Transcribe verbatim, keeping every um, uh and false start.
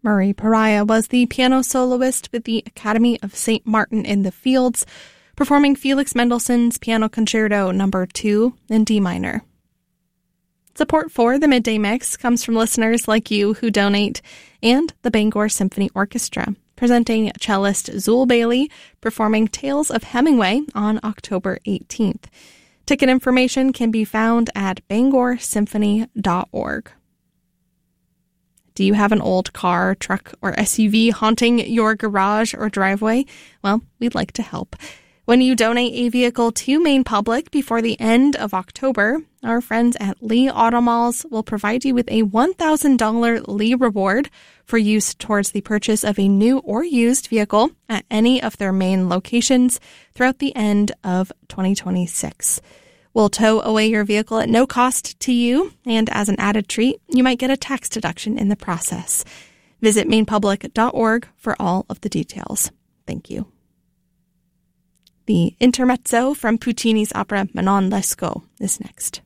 Marie Pariah was the piano soloist with the Academy of Saint Martin in the Fields, performing Felix Mendelssohn's Piano Concerto Number two in D minor. Support for the Midday Mix comes from listeners like you who donate, and the Bangor Symphony Orchestra, presenting cellist Zool Bailey performing Tales of Hemingway on October eighteenth. Ticket information can be found at bangor symphony dot org. Do you have an old car, truck, or S U V haunting your garage or driveway? Well, we'd like to help. When you donate a vehicle to Maine Public before the end of October, our friends at Lee Automalls will provide you with a one thousand dollars Lee reward for use towards the purchase of a new or used vehicle at any of their Maine locations throughout the end of twenty twenty-six. We'll tow away your vehicle at no cost to you, and as an added treat, you might get a tax deduction in the process. Visit maine public dot org for all of the details. Thank you. The intermezzo from Puccini's opera Manon Lescaut is next.